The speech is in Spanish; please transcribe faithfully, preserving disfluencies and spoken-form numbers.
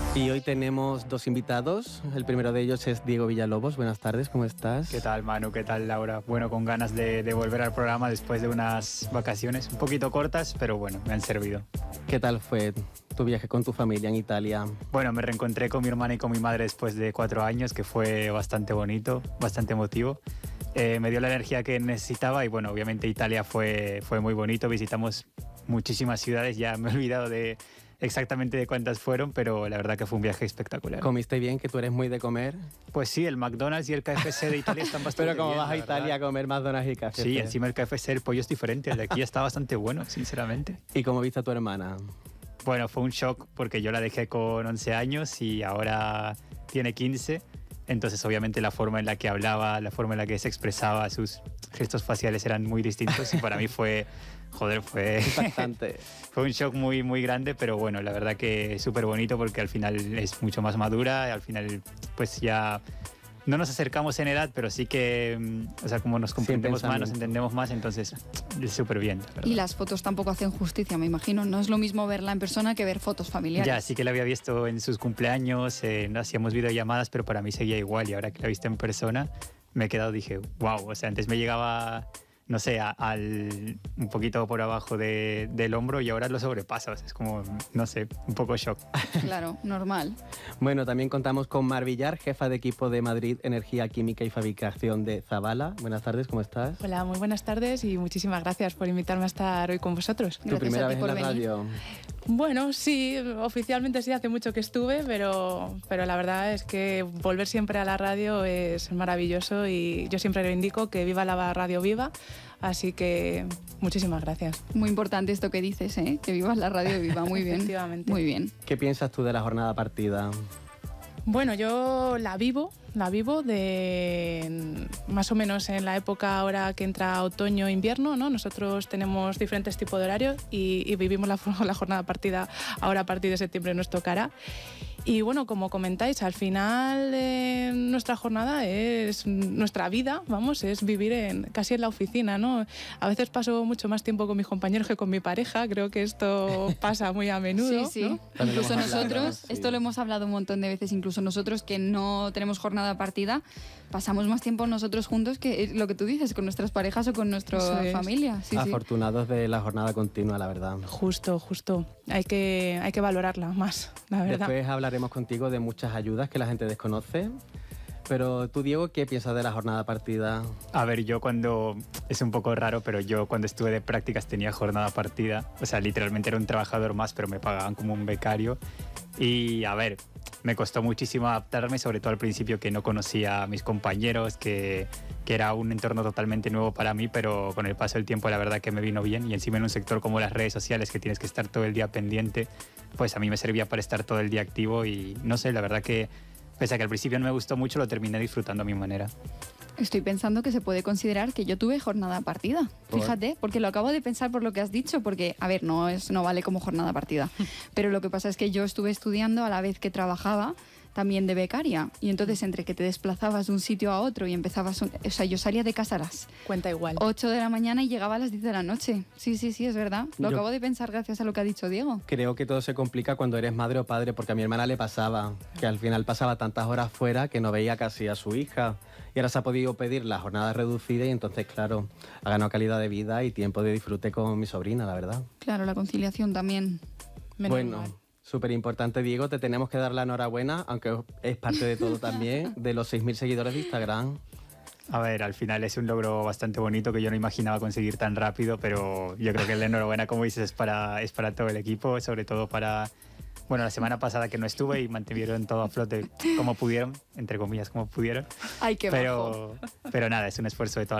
Y hoy tenemos dos invitados. El primero de ellos es Diego Villalobos. Buenas tardes, ¿cómo estás? ¿Qué tal, Manu? ¿Qué tal, Laura? Bueno, con ganas de, de volver al programa después de unas vacaciones un poquito cortas, pero bueno, me han servido. ¿Qué tal fue tu viaje con tu familia en Italia? Bueno, me reencontré con mi hermana y con mi madre después de cuatro años, que fue bastante bonito, bastante emotivo. Eh, me dio la energía que necesitaba y bueno, obviamente Italia fue, fue muy bonito. Visitamos muchísimas ciudades, ya me he olvidado de exactamente de cuántas fueron, pero la verdad que fue un viaje espectacular. ¿Comiste bien, que tú eres muy de comer? Pues sí, el McDonald's y el K F C de Italia están bastante bien. Pero como bien, vas a Italia verdad. a comer McDonald's y K F C. Sí, encima el K F C, el pollo es diferente, el de aquí está bastante bueno, sinceramente. ¿Y cómo viste a tu hermana? Bueno, fue un shock porque yo la dejé con once años y ahora tiene quince. Entonces, obviamente, la forma en la que hablaba, la forma en la que se expresaba, sus gestos faciales eran muy distintos y para mí fue, joder, fue Impactante. Fue un shock muy, muy grande, pero bueno, la verdad que es súper bonito porque al final es mucho más madura y al final, pues ya no nos acercamos en edad, pero sí que, o sea, como nos comprendemos más, nos entendemos más, entonces es súper bien. Y las fotos tampoco hacen justicia, me imagino. No es lo mismo verla en persona que ver fotos familiares. Ya, sí que la había visto en sus cumpleaños, eh, hacíamos videollamadas, pero para mí seguía igual y ahora que la he visto en persona me he quedado, dije, wow, o sea, antes me llegaba, no sé, a, al, un poquito por abajo de, del hombro y ahora lo sobrepasa, o sea, es como, no sé, un poco shock. Claro, normal. Bueno, también contamos con Mar Villar, jefa de equipo de Madrid Energía Química y Fabricación de Zabala. Buenas tardes, ¿cómo estás? Hola, muy buenas tardes y muchísimas gracias por invitarme a estar hoy con vosotros. ¿Tu primera vez en la radio? Bueno, sí, oficialmente sí, hace mucho que estuve, pero, pero la verdad es que volver siempre a la radio es maravilloso y yo siempre reivindico que viva la radio viva, así que muchísimas gracias. Muy importante esto que dices, ¿eh? Que vivas la radio viva, muy bien. Efectivamente. Muy bien. ¿Qué piensas tú de la jornada partida? Bueno, yo la vivo, la vivo de más o menos en la época ahora que entra otoño-invierno, ¿no? Nosotros tenemos diferentes tipos de horarios y, y vivimos la, la jornada partida ahora a partir de septiembre nos tocará. Y bueno, como comentáis, al final eh, nuestra jornada es nuestra vida, vamos, es vivir en, casi en la oficina, ¿no? A veces paso mucho más tiempo con mis compañeros que con mi pareja, creo que esto pasa muy a menudo. Sí, sí. ¿no? Incluso nosotros, hablado, sí. esto lo hemos hablado un montón de veces, incluso nosotros que no tenemos jornada partida, pasamos más tiempo nosotros juntos que lo que tú dices, con nuestras parejas o con nuestra Eso es. familia. Sí, sí. Afortunados de la jornada continua, la verdad. Justo, justo. Hay que, hay que valorarla más, la verdad. Después hablaremos contigo de muchas ayudas que la gente desconoce. Pero tú, Diego, ¿qué piensas de la jornada partida? A ver, yo cuando, es un poco raro, pero yo cuando estuve de prácticas tenía jornada partida, o sea, literalmente era un trabajador más, pero me pagaban como un becario. Y a ver, me costó muchísimo adaptarme, sobre todo al principio que no conocía a mis compañeros, que, que era un entorno totalmente nuevo para mí, pero con el paso del tiempo la verdad que me vino bien y encima en un sector como las redes sociales que tienes que estar todo el día pendiente, pues a mí me servía para estar todo el día activo y no sé, la verdad que pese a que al principio no me gustó mucho, lo terminé disfrutando a mi manera. Estoy pensando que se puede considerar que yo tuve jornada partida. ¿Por? Fíjate, porque lo acabo de pensar por lo que has dicho, porque, a ver, no, es, no vale como jornada partida. Pero lo que pasa es que yo estuve estudiando a la vez que trabajaba también de becaria. Y entonces entre que te desplazabas de un sitio a otro y empezabas... Un, o sea, yo salía de casa a las Cuenta igual. ocho de la mañana y llegaba a las diez de la noche. Sí, sí, sí, es verdad. Lo Yo- acabo de pensar gracias a lo que ha dicho Diego. Creo que todo se complica cuando eres madre o padre, porque a mi hermana le pasaba, que al final pasaba tantas horas fuera que no veía casi a su hija. Y ahora se ha podido pedir la jornada reducida y entonces, claro, ha ganado calidad de vida y tiempo de disfrute con mi sobrina, la verdad. Claro, la conciliación también. Menos bueno, mal. súper importante, Diego, te tenemos que dar la enhorabuena, aunque es parte de todo también, de los seis mil seguidores de Instagram. A ver, al final es un logro bastante bonito que yo no imaginaba conseguir tan rápido, pero yo creo que la enhorabuena, como dices, es para, es para todo el equipo, sobre todo para... Bueno, la semana pasada que no estuve y mantuvieron todo a flote como pudieron, entre comillas, como pudieron. Ay, qué bajo. Pero, pero nada, es un esfuerzo de toda